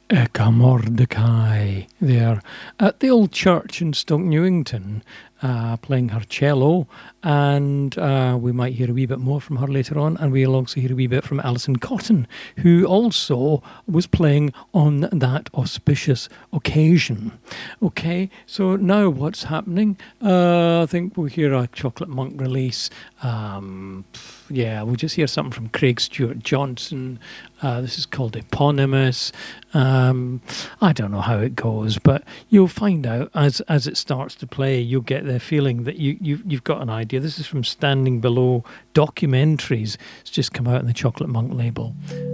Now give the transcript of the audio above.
Eka Mordecai there at the old church in Stoke Newington, playing her cello, and we might hear a wee bit more from her later on, and we'll also hear a wee bit from Alison Cotton, who also was playing on that auspicious occasion. Okay, so now what's happening? I think we'll hear a Chocolate Monk release. Yeah, we'll just hear something from Craig Stewart Johnson. This is called Eponymous. I don't know how it goes, but you'll find out as it starts to play. You'll get the feeling that you've got an idea. This is from Standing Below Documentaries. It's just come out on the Chocolate Monk label.